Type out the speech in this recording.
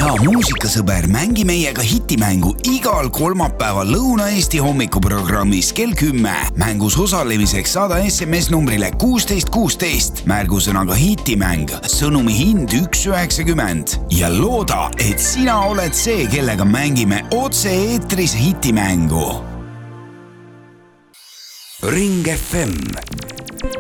hea muusikasõber, mängi meiega hitimängu igal kolmapäeval Lõuna-Eesti hommikuprogrammis kell 10. Mängus osalemiseks saada SMS numbrile 1616. Märgusõnaga hitimäng. Sõnumi hind 1,90. Ja looda, et sina oled see, kellega mängime otse eetris hitimängu. Ring FM